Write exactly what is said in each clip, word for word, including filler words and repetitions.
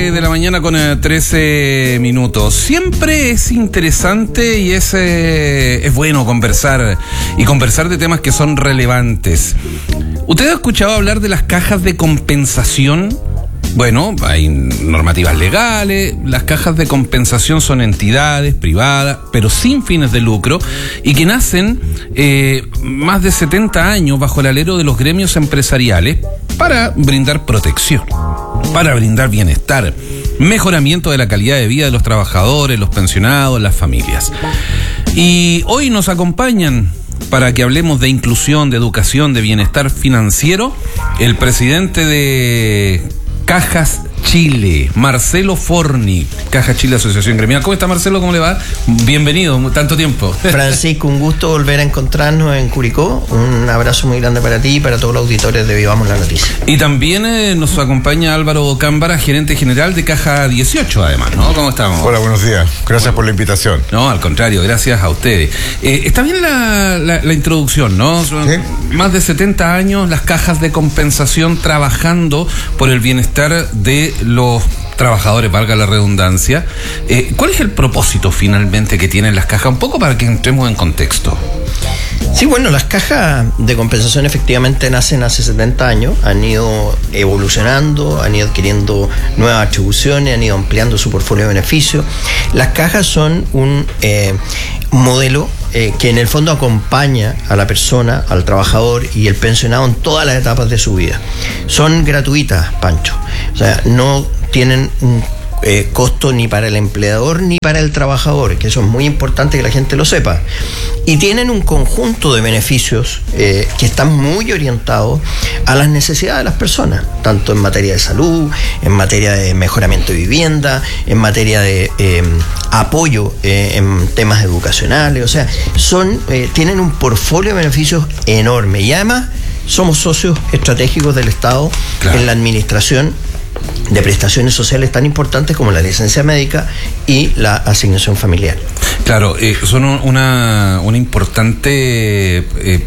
de la mañana con eh, trece minutos. Siempre es interesante y es, eh, es bueno conversar y conversar de temas que son relevantes. ¿Usted ha escuchado hablar de las cajas de compensación? Bueno, hay normativas legales, las cajas de compensación son entidades privadas, pero sin fines de lucro, y que nacen eh, más de setenta años bajo el alero de los gremios empresariales para brindar protección, para brindar bienestar, mejoramiento de la calidad de vida de los trabajadores, los pensionados, las familias. Y hoy nos acompañan para que hablemos de inclusión, de educación, de bienestar financiero, el presidente de Cajas Chile, Marcelo Forni, Cajas Chile, Asociación Gremial. ¿Cómo está, Marcelo? ¿Cómo le va? Bienvenido, tanto tiempo. Francisco, un gusto volver a encontrarnos en Curicó. Un abrazo muy grande para ti y para todos los auditores de Vivamos la Noticia. Y también eh, nos acompaña Álvaro Cámbara, gerente general de Caja dieciocho, además, ¿no? ¿Cómo estamos? Hola, buenos días. Gracias bueno. por la invitación. No, al contrario, gracias a ustedes. Eh, está bien la, la, la introducción, ¿no? ¿Sí? Más de setenta años las cajas de compensación trabajando por el bienestar de los trabajadores, valga la redundancia. Eh, ¿Cuál es el propósito finalmente que tienen las cajas? Un poco para que entremos en contexto. Sí, bueno, las cajas de compensación efectivamente nacen hace setenta años, han ido evolucionando, han ido adquiriendo nuevas atribuciones, han ido ampliando su portfolio de beneficios. Las cajas son un eh, modelo eh, que en el fondo acompaña a la persona, al trabajador y el pensionado en todas las etapas de su vida. Son gratuitas, Pancho. O sea, no tienen un Eh, costo ni para el empleador ni para el trabajador, que eso es muy importante que la gente lo sepa, y tienen un conjunto de beneficios eh, que están muy orientados a las necesidades de las personas, tanto en materia de salud, en materia de mejoramiento de vivienda, en materia de eh, apoyo eh, en temas educacionales. O sea, son eh, tienen un portfolio de beneficios enorme, y además somos socios estratégicos del Estado, claro, en la administración de prestaciones sociales tan importantes como la licencia médica y la asignación familiar. Claro, eh, son una, una importante eh,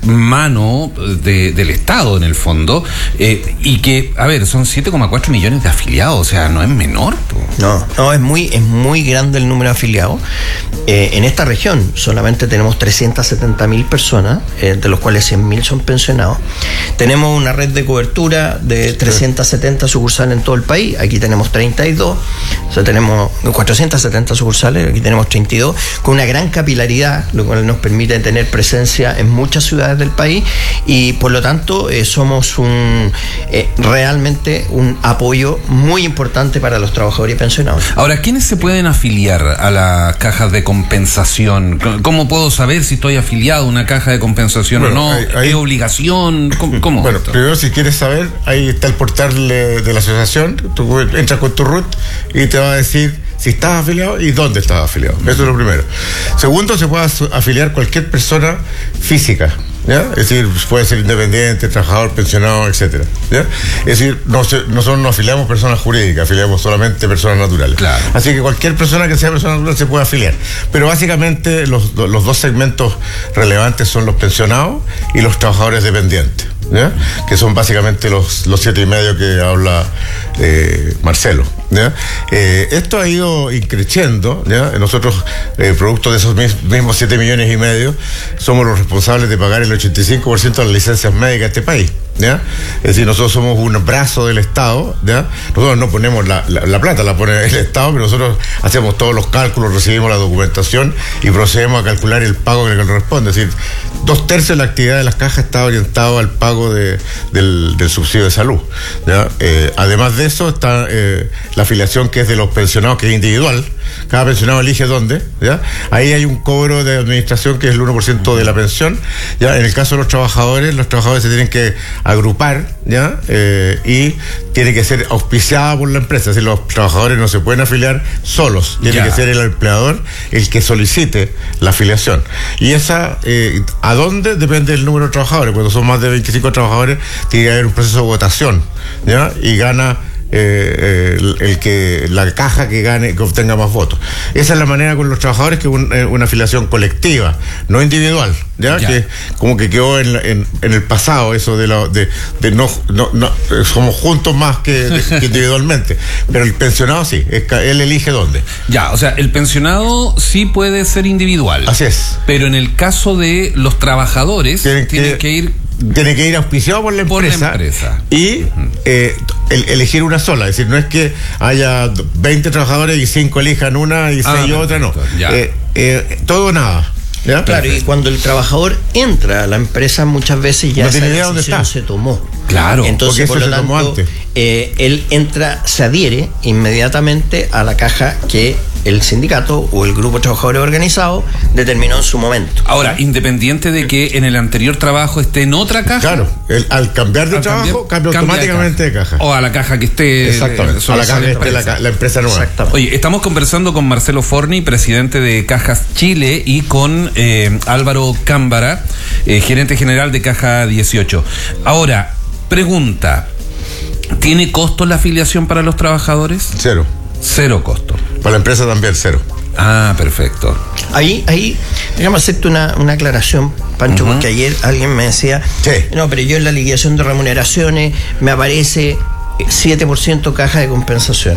mano de, del Estado en el fondo, eh, y que, a ver, son siete coma cuatro millones de afiliados, o sea, no es menor. No, no, es muy, es muy grande el número de afiliados. Eh, en esta región solamente tenemos trescientas setenta mil personas, eh, de los cuales cien mil son pensionados. Tenemos una red de cobertura de trescientas setenta sucursales en todo el país. Aquí tenemos treinta y dos, o sea, tenemos cuatrocientas setenta sucursales, aquí tenemos treinta y dos, con una gran capilaridad, lo cual nos permite tener presencia en muchas ciudades del país, y por lo tanto eh, somos un eh, realmente un apoyo muy importante para los trabajadores y pensionados. Ahora, ¿quiénes se pueden afiliar a las cajas de compensación? ¿Cómo puedo saber si estoy afiliado a una caja de compensación bueno, o no? Hay, hay, ¿Es obligación? ¿Cómo, cómo bueno, esto? Primero, si quieres saber, ahí está el portal de, de la asociación. Tú entras con tu R U T y te va a decir si estás afiliado y dónde estás afiliado. Eso es lo primero. Segundo, se puede afiliar cualquier persona física, ¿ya? Es decir, puede ser independiente, trabajador, pensionado, etcétera, ¿ya? Es decir, no se, nosotros no afiliamos personas jurídicas, afiliamos solamente personas naturales. Claro. Así que cualquier persona que sea persona natural se puede afiliar. Pero básicamente los, los dos segmentos relevantes son los pensionados y los trabajadores dependientes, ¿ya? Que son básicamente los, los siete y medio que habla eh, Marcelo, ¿ya? Eh, esto ha ido increciendo, ¿ya? Nosotros, eh, producto de esos mismos siete millones y medio, somos los responsables de pagar el ochenta y cinco por ciento de las licencias médicas de este país, ¿ya? Es decir, nosotros somos un brazo del Estado, ¿ya? Nosotros no ponemos la, la, la plata, la pone el Estado, pero nosotros hacemos todos los cálculos, recibimos la documentación y procedemos a calcular el pago que le corresponde. Es decir, dos tercios de la actividad de las cajas está orientado al pago de, del, del subsidio de salud, ¿ya? Eh, además de eso está eh, la afiliación que es de los pensionados, que es individual. Cada pensionado elige dónde, ¿ya? Ahí hay un cobro de administración que es el uno por ciento de la pensión, ¿ya? En el caso de los trabajadores, los trabajadores se tienen que agrupar, ¿ya? Eh, y tiene que ser auspiciada por la empresa. Es decir, los trabajadores no se pueden afiliar solos, tiene ya. que ser el empleador el que solicite la afiliación. Y esa, eh, ¿a dónde? Depende del número de trabajadores. Cuando son más de veinticinco trabajadores, tiene que haber un proceso de votación, ¿ya? Y gana eh, el, el que la caja que gane, que obtenga más votos. Esa es la manera con los trabajadores, que es un, eh, una afiliación colectiva, no individual, ya, ya. Que como que quedó en, en, en el pasado eso de, la, de, de no, no, no somos juntos más que, de, que individualmente, pero el pensionado sí, es que él elige dónde. Ya, o sea, el pensionado sí puede ser individual. Así es. Pero en el caso de los trabajadores tienen, tienen que, que ir tiene que ir auspiciado por la empresa, por la empresa. Y eh, el, elegir una sola. Es decir, no es que haya veinte trabajadores y cinco elijan una y ah, seis y otra, no. Eh, eh, todo o nada. ¿Ya? Claro, perfecto. Y cuando el trabajador entra a la empresa, muchas veces ya no esa tiene idea decisión dónde está. se tomó. Claro, entonces por lo tanto eh, él entra, se adhiere inmediatamente a la caja que el sindicato o el grupo de trabajadores organizado determinó en su momento. Ahora, independiente de que en el anterior trabajo esté en otra caja. Claro, el, al cambiar de al trabajo, cambiar, cambia automáticamente de caja. de caja. O a la caja que esté. Exactamente, a la caja que esté la, la empresa nueva. Oye, estamos conversando con Marcelo Forni, presidente de Cajas Chile, y con eh, Álvaro Cámbara, eh, gerente general de Caja dieciocho. Ahora, pregunta, ¿tiene costo la afiliación para los trabajadores? Cero. Cero costo. Para la empresa también, cero. Ah, perfecto. Ahí, ahí, déjame hacerte una, una aclaración, Pancho, uh-huh. porque ayer alguien me decía, sí. no, pero yo en la liquidación de remuneraciones me aparece siete por ciento caja de compensación.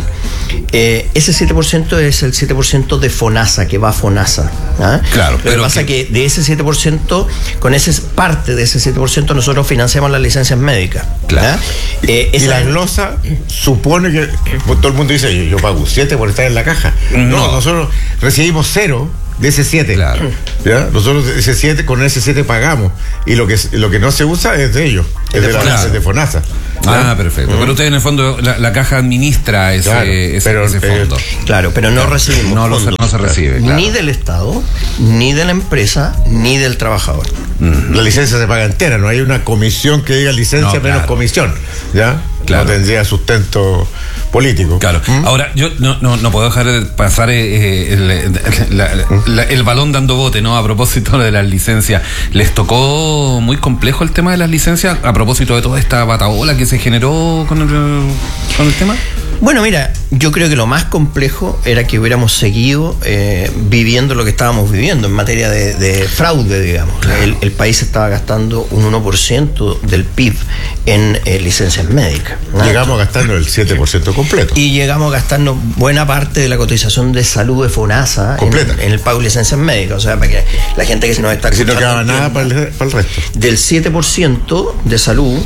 Eh, ese siete por ciento es el siete por ciento de FONASA, que va a FONASA. ¿Ah? Claro, Lo pero que pasa es que... que de ese siete por ciento, con ese parte de ese siete por ciento, nosotros financiamos las licencias médicas. Claro. Eh, y la glosa supone que todo el mundo dice, yo, yo pago siete por estar en la caja. No, no nosotros recibimos cero de ese siete. Claro. ¿Ya? Nosotros ese siete, con ese siete pagamos. Y lo que lo que no se usa es de ellos, es de, de, la, es de FONASA. ¿Ya? Ah, perfecto. Mm. Pero usted en el fondo, la, la caja administra ese, claro, ese, pero, ese fondo. Eh, claro, pero no claro, recibimos no, fondos, no se recibe. Claro. Ni del Estado, ni de la empresa, ni del trabajador. Mm. La licencia se paga entera, no hay una comisión que diga licencia no, menos claro. comisión. ¿Ya? Claro. No tendría sustento político. Claro. ¿Mm? Ahora, yo no, no, no puedo dejar de pasar eh, el, la, la, el balón dando bote, ¿no? A propósito de las licencias. ¿Les tocó muy complejo el tema de las licencias a propósito de toda esta batabola que se generó con el, con el tema? Bueno, mira, yo creo que lo más complejo era que hubiéramos seguido eh, viviendo lo que estábamos viviendo en materia de, de fraude, digamos. Claro. El, el país estaba gastando un uno por ciento del P I B en eh, licencias médicas, ¿no? Llegamos a gastarnos el siete por ciento completo. Y llegamos a gastarnos buena parte de la cotización de salud de FONASA completa en, en el pago de licencias médicas. O sea, para que la gente que se nos está escuchando... Si no quedaba nada para el, para el resto. Del siete por ciento de salud,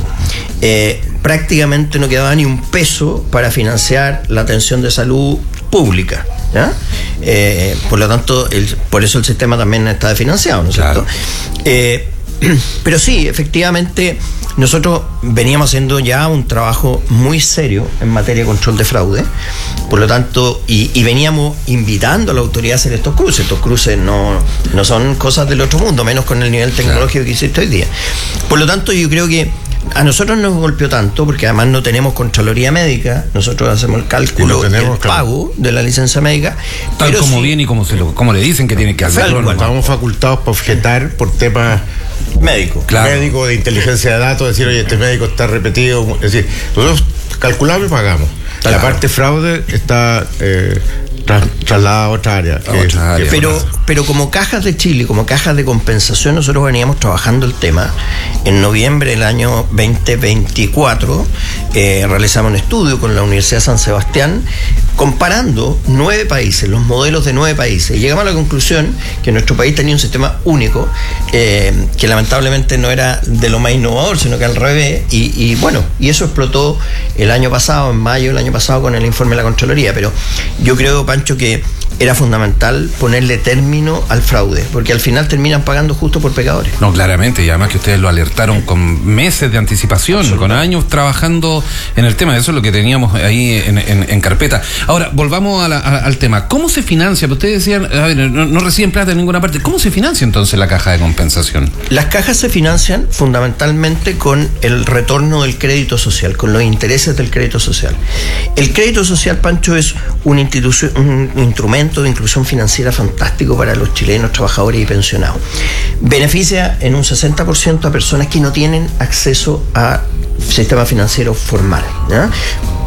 eh, prácticamente no quedaba ni un peso para financiar la atención de salud pública, ¿ya? Eh, por lo tanto, el, por eso el sistema también está desfinanciado, ¿no es cierto? Claro. Eh, pero sí, efectivamente, nosotros veníamos haciendo ya un trabajo muy serio en materia de control de fraude, por lo tanto, y, y veníamos invitando a la autoridad a hacer estos cruces. Estos cruces no, no son cosas del otro mundo, menos con el nivel tecnológico claro. que existe hoy día. Por lo tanto, yo creo que a nosotros nos golpeó tanto porque además no tenemos Contraloría Médica, nosotros hacemos el cálculo y el pago de la licencia médica. Tal pero como sí, bien y como, se lo, como le dicen que tienen que hacerlo. No, estamos facultados para objetar por temas médicos. Claro. Médico, de inteligencia de datos, decir, oye, este médico está repetido. Es decir, nosotros calculamos y pagamos. Claro. La parte fraude está... Eh, Tras, trasladada a otra área. Que, otra área. Que pero, pero como Cajas de Chile, como cajas de compensación, nosotros veníamos trabajando el tema. En noviembre del año veinte veinticuatro eh, realizamos un estudio con la Universidad de San Sebastián comparando nueve países, los modelos de nueve países. Y llegamos a la conclusión que nuestro país tenía un sistema único, eh, que lamentablemente no era de lo más innovador, sino que al revés. Y, y bueno, y eso explotó el año pasado, en mayo del año pasado, con el informe de la Contraloría. Pero yo creo, Pancho, que era fundamental ponerle término al fraude, porque al final terminan pagando justo por pecadores. No, claramente, y además que ustedes lo alertaron con meses de anticipación, con años trabajando en el tema. Eso es lo que teníamos ahí en, en, en carpeta. Ahora, volvamos a la, a, al tema. ¿Cómo se financia? Ustedes decían, a ver, no, no reciben plata en ninguna parte. ¿Cómo se financia entonces la caja de compensación? Las cajas se financian fundamentalmente con el retorno del crédito social, con los intereses del crédito social. El crédito social, Pancho, es una institución, un instrumento de inclusión financiera fantástico para los chilenos, trabajadores y pensionados. Beneficia en un sesenta por ciento a personas que no tienen acceso a sistema financiero formal, ¿ya?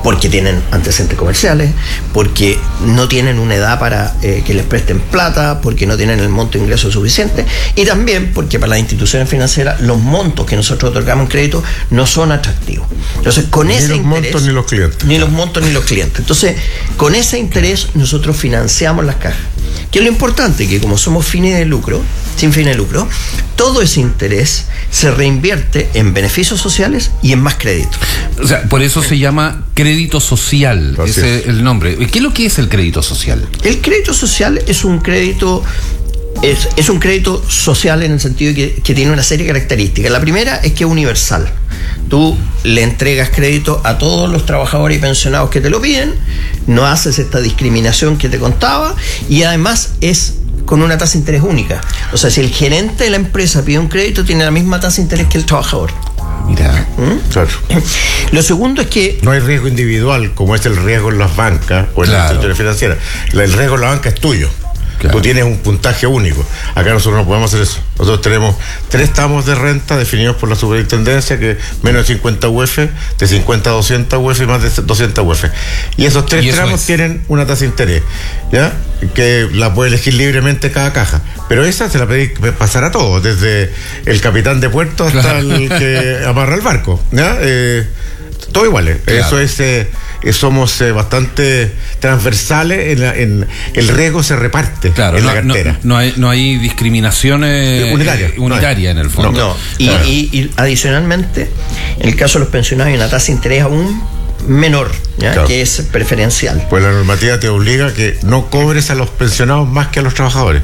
porque tienen antecedentes comerciales, porque no tienen una edad para eh, que les presten plata, porque no tienen el monto de ingresos suficiente, y también porque para las instituciones financieras los montos que nosotros otorgamos en crédito no son atractivos. Entonces, con ni ese los interés, montos ni los clientes. Ni los montos ni los clientes. Entonces, con ese interés nosotros financiamos las cajas. Que es lo importante, que como somos fines de lucro, sin fines de lucro, todo ese interés se reinvierte en beneficios sociales y en más crédito. O sea, por eso se llama crédito social, Así ese es. es el nombre. ¿Qué es lo que es el crédito social? El crédito social es un crédito es, es un crédito social en el sentido de que, que tiene una serie de características. La primera es que es universal. Tú le entregas crédito a todos los trabajadores y pensionados que te lo piden, no haces esta discriminación que te contaba, y además es con una tasa de interés única. O sea, si el gerente de la empresa pide un crédito, tiene la misma tasa de interés que el trabajador. Mira. ¿Mm? Claro. Lo segundo es que No hay riesgo individual como es el riesgo en las bancas o en Claro. las instituciones financieras. El riesgo en la banca es tuyo. Claro. Tú tienes un puntaje único. Acá nosotros no podemos hacer eso. Nosotros tenemos tres tramos de renta definidos por la superintendencia, que menos de cincuenta U F, de cincuenta a doscientas U F y más de doscientas U F. Y esos tres Y eso tramos es. tienen una tasa de interés, ¿ya? Que la puede elegir libremente cada caja. Pero esa se la puede pasar a todos, desde el capitán de puerto hasta Claro. el que amarra el barco, ¿ya? Eh, todo iguales. Claro. Eso es, eh, eh, somos eh, bastante transversales, en, la- en el riesgo se reparte Claro, en no, la no, cartera. no hay, no hay discriminaciones Eh, unitaria, eh, unitaria en el fondo. no. Y, Claro. y- y adicionalmente, en el caso de los pensionados hay una tasa de interés aún menor, ¿ya? Claro. Que es preferencial. Pues la normativa te obliga a que no cobres a los pensionados más que a los trabajadores.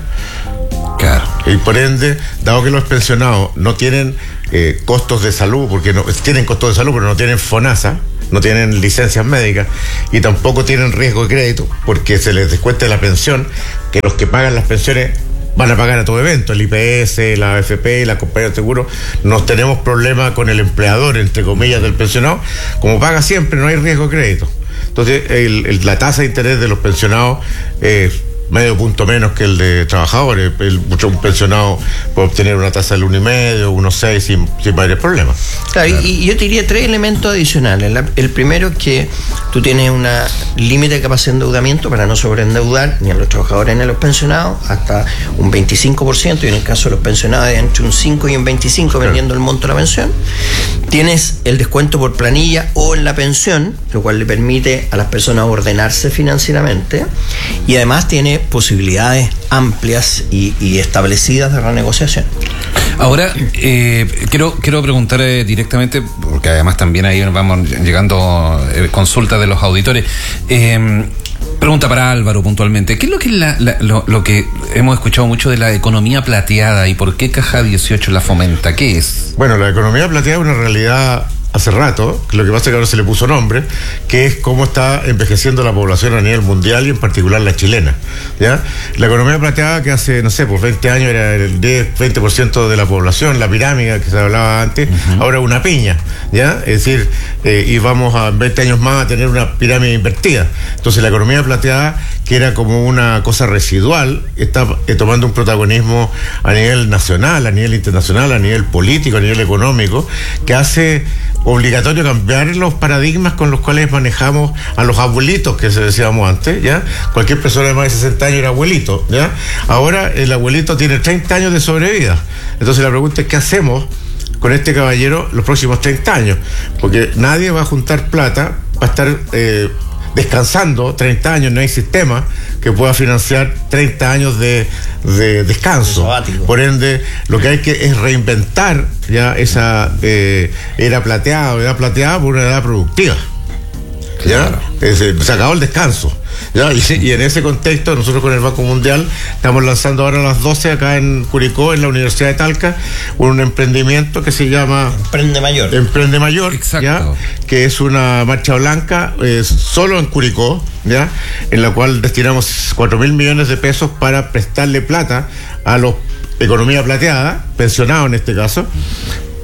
Claro. Y por ende, dado que los pensionados no tienen eh, costos de salud, porque no tienen costos de salud, pero no tienen FONASA, no tienen licencias médicas y tampoco tienen riesgo de crédito, porque se les descuenta de la pensión, que los que pagan las pensiones van a pagar a todo evento, el I P S, la A F P, la compañía de seguro. No tenemos problema con el empleador, entre comillas, del pensionado. Como paga siempre, no hay riesgo de crédito. Entonces, el, el, la tasa de interés de los pensionados es medio punto menos que el de trabajadores. El, mucho un pensionado puede obtener una tasa del uno y medio, uno seis sin, sin mayores problemas. Claro, y, y yo te diría tres elementos adicionales. La- el primero es que tú tienes un límite de capacidad de endeudamiento para no sobreendeudar ni a los trabajadores ni a los pensionados, hasta un veinticinco por ciento, y en el caso de los pensionados entre un cinco y un veinticinco por ciento, dependiendo del monto de la pensión. Tienes el descuento por planilla o en la pensión, lo cual le permite a las personas ordenarse financieramente, y además tiene posibilidades amplias y, y establecidas de renegociación. Ahora, eh, quiero, quiero preguntar eh, directamente, porque además también ahí vamos llegando eh, consultas de los auditores. Eh, pregunta para Álvaro puntualmente. ¿Qué es lo que, es la, la, lo, lo que hemos escuchado mucho de la economía plateada y por qué Caja dieciocho la fomenta? ¿Qué es? Bueno, la economía plateada es una realidad hace rato, lo que pasa es que ahora se le puso nombre, que es cómo está envejeciendo la población a nivel mundial y en particular la chilena, ¿ya? La economía plateada, que hace, no sé, por veinte años era el diez, veinte por ciento de la población, la pirámide que se hablaba antes, uh-huh. Ahora una piña, ¿ya? Es decir, eh, y vamos a veinte años más a tener una pirámide invertida. Entonces la economía plateada, que era como una cosa residual, está eh, tomando un protagonismo a nivel nacional, a nivel internacional, a nivel político, a nivel económico, que hace obligatorio cambiar los paradigmas con los cuales manejamos a los abuelitos, que se decíamos antes, ¿ya? Cualquier persona de más de sesenta años era abuelito, ¿ya? Ahora el abuelito tiene treinta años de sobrevida. Entonces la pregunta es, ¿qué hacemos con este caballero los próximos treinta años? Porque nadie va a juntar plata para estar eh, descansando treinta años. No hay sistema que pueda financiar treinta años de, de descanso. Sabático. Por ende, lo que hay que es reinventar ya esa eh, era plateada o edad plateada por una edad productiva. ¿Ya? Claro. Es, se acabó el descanso. ¿Ya? Y, y en ese contexto, nosotros con el Banco Mundial estamos lanzando ahora a las doce acá en Curicó, en la Universidad de Talca, un emprendimiento que se llama Emprende Mayor. Emprende Mayor, Exacto. ¿ya? Que es una marcha blanca eh, solo en Curicó, ¿ya? En la cual destinamos cuatro mil millones de pesos para prestarle plata a los economía plateada, pensionados en este caso,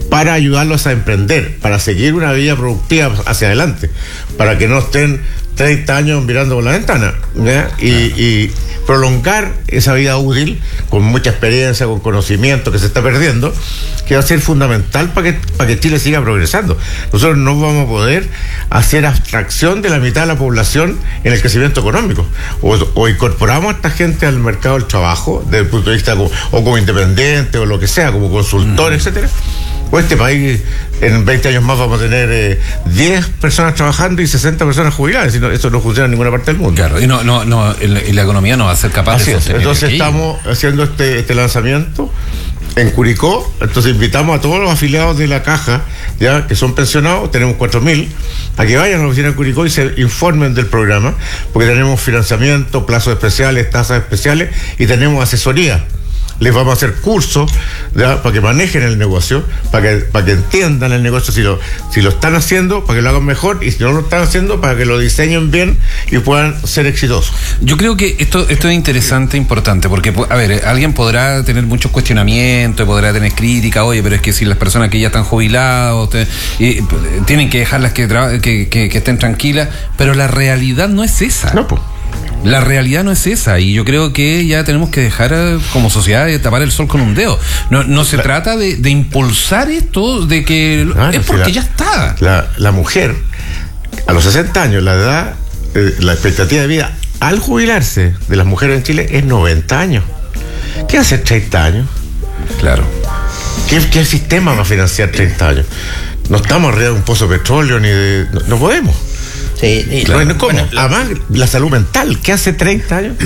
para ayudarlos a emprender, para seguir una vida productiva hacia adelante, para que no estén treinta años mirando por la ventana, ¿ya? Y, y prolongar esa vida útil con mucha experiencia, con conocimiento que se está perdiendo, que va a ser fundamental para que, para que Chile siga progresando. Nosotros no vamos a poder hacer abstracción de la mitad de la población en el crecimiento económico. O, o incorporamos a esta gente al mercado del trabajo, desde el punto de vista como, o como independiente o lo que sea, como consultor, mm. etcétera. O este país en veinte años más vamos a tener eh, diez personas trabajando y sesenta personas jubiladas. Si no, eso no funciona en ninguna parte del mundo. Claro, y no, no, no, y la economía no va a ser capaz Así de sostener. Entonces estamos haciendo este, este lanzamiento en Curicó. Entonces invitamos a todos los afiliados de la Caja, ya que son pensionados, tenemos cuatro mil, a que vayan a la oficina de Curicó y se informen del programa, porque tenemos financiamiento, plazos especiales, tasas especiales y tenemos asesoría. Les vamos a hacer cursos, ¿ya? Para que manejen el negocio, para que, para que entiendan el negocio si lo, si lo están haciendo, para que lo hagan mejor, y si no lo están haciendo, para que lo diseñen bien y puedan ser exitosos. Yo creo que esto, esto es interesante, importante, porque, a ver, alguien podrá tener muchos cuestionamientos, podrá tener crítica, oye, pero es que si las personas que ya están jubiladas te, eh, tienen que dejarlas que, que, que, que estén tranquilas, pero la realidad no es esa. No, pues. La realidad no es esa, y yo creo que ya tenemos que dejar como sociedad de tapar el sol con un dedo. No, no se la, trata de, de impulsar esto, de que claro, es porque si la, ya está. La, la mujer, a los sesenta años, la edad, eh, la expectativa de vida al jubilarse de las mujeres en Chile es noventa años. ¿Qué hace treinta años? Claro. ¿Qué, qué sistema va a financiar treinta años? No estamos arriba de un pozo de petróleo ni de... No, no podemos. Sí, y claro. Bueno, ¿cómo? Bueno, la, Además, la salud mental, ¿qué hace treinta años?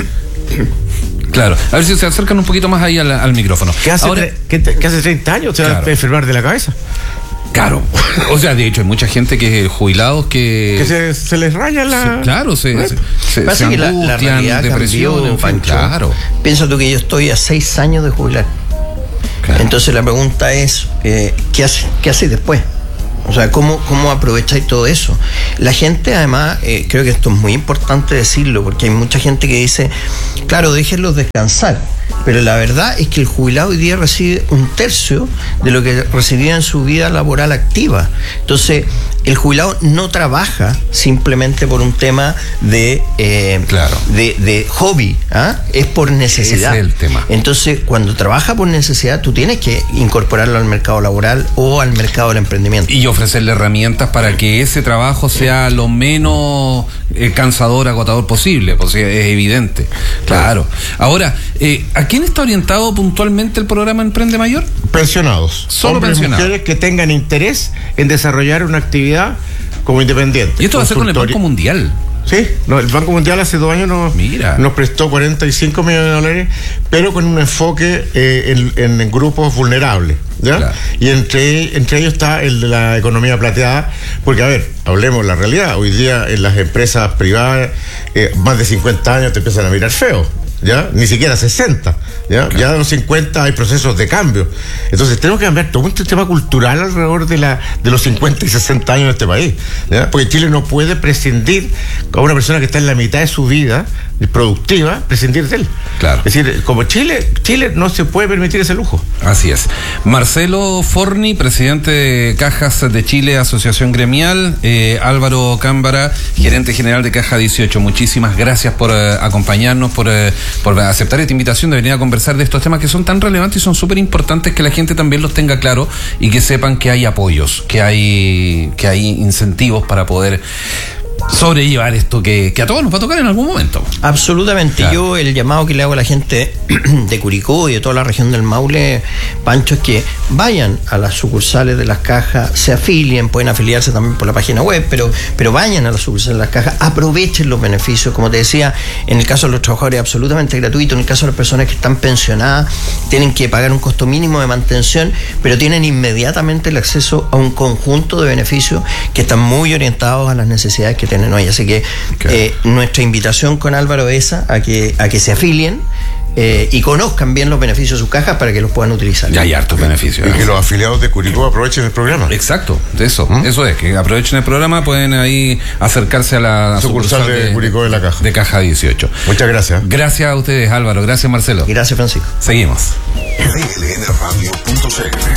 Claro, a ver si se acercan un poquito más ahí al, al micrófono. ¿Qué hace, Ahora, ¿qué, ¿Qué hace treinta años? ¿Se claro. va a enfermar de la cabeza? Claro, o sea, de hecho hay mucha gente que jubilados que... Que se, se les raya la... Se, claro, se, ¿Eh? se, se, Pasa se que angustian, la, la realidad depresión, cambió, en fin, Pancho. Claro. Piensa tú que yo estoy a seis años de jubilar. Claro. Entonces la pregunta es, eh, ¿qué hace, qué hace después? O sea, ¿cómo, cómo aprovecháis todo eso? La gente, además, eh, creo que esto es muy importante decirlo, porque hay mucha gente que dice, claro, déjenlos descansar. Pero la verdad es que el jubilado hoy día recibe un tercio de lo que recibía en su vida laboral activa. Entonces, el jubilado no trabaja simplemente por un tema de, eh, claro. de, de hobby, ¿ah? Es por necesidad. Ese es el tema. Entonces, cuando trabaja por necesidad, tú tienes que incorporarlo al mercado laboral o al mercado del emprendimiento. Y ofrecerle herramientas para que ese trabajo sea lo menos eh, cansador, agotador posible, pues es evidente. Claro. Ahora, eh, ¿a quién está orientado puntualmente el programa Emprende Mayor? Pensionados. Solo Hombres pensionados. Y mujeres que tengan interés en desarrollar una actividad como independiente. Y esto va a ser con el Banco Mundial. Sí, no, el Banco Mundial hace dos años nos, Mira. nos prestó cuarenta y cinco millones de dólares, pero con un enfoque eh, en, en grupos vulnerables, ¿ya? Claro. Y entre, entre ellos está el de la economía plateada, porque, a ver, hablemos la realidad. Hoy día en las empresas privadas, eh, más de cincuenta años te empiezan a mirar feo. ¿Ya? Ni siquiera sesenta, ¿ya? Claro. Ya de los cincuenta hay procesos de cambio. Entonces tenemos que cambiar todo un sistema cultural alrededor de la de los cincuenta y sesenta años de este país, ¿ya? Porque Chile no puede prescindir a una persona que está en la mitad de su vida productiva, prescindir de él. Claro. Es decir, como Chile, Chile no se puede permitir ese lujo. Así es. Marcelo Forni, presidente de Cajas de Chile, Asociación Gremial, eh, Álvaro Cámbara, gerente general de Caja dieciocho. Muchísimas gracias por eh, acompañarnos, por, eh, por aceptar esta invitación de venir a conversar de estos temas que son tan relevantes y son súper importantes, que la gente también los tenga claro y que sepan que hay apoyos, que hay, que hay incentivos para poder sobrellevar esto que, que a todos nos va a tocar en algún momento. Absolutamente. Claro. Yo el llamado que le hago a la gente de Curicó y de toda la región del Maule, Pancho, es que vayan a las sucursales de las cajas, se afilien, pueden afiliarse también por la página web, pero, pero vayan a las sucursales de las cajas, aprovechen los beneficios. Como te decía, en el caso de los trabajadores absolutamente gratuito, en el caso de las personas que están pensionadas tienen que pagar un costo mínimo de mantención, pero tienen inmediatamente el acceso a un conjunto de beneficios que están muy orientados a las necesidades que tienen hoy. Así que claro. eh, nuestra invitación con Álvaro es esa, a que, a que se afilien eh, y conozcan bien los beneficios de sus cajas para que los puedan utilizar. Ya hay hartos beneficios. Y que los afiliados de Curicó aprovechen el programa. Exacto, de eso, ¿Mm? eso es, que aprovechen el programa, pueden ahí acercarse a la sucursal de, de Curicó de la Caja. De Caja dieciocho. Muchas gracias. Gracias a ustedes, Álvaro, gracias Marcelo. Gracias, Francisco. Seguimos. D L N radio punto c l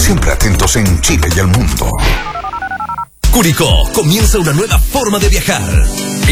Siempre atentos en Chile y el mundo. Curicó comienza una nueva forma de viajar.